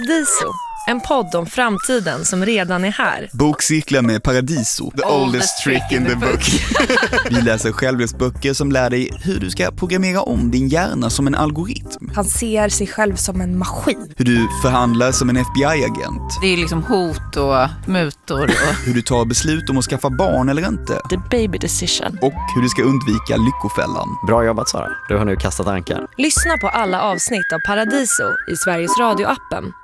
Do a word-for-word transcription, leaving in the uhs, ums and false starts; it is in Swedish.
Paradiso, en podd om framtiden som redan är här. Bokcirklar med Paradiso, the oldest, oldest trick in the book. Vi läser självhjälpsböcker som lär dig hur du ska programmera om din hjärna som en algoritm. Han ser sig själv som en maskin. Hur du förhandlar som en F B I-agent. Det är liksom hot och mutor. Och... hur du tar beslut om att skaffa barn eller inte. The baby decision. Och hur du ska undvika lyckofällan. Bra jobbat, Sara. Du har nu kastat ankar. Lyssna på alla avsnitt av Paradiso i Sveriges Radio-appen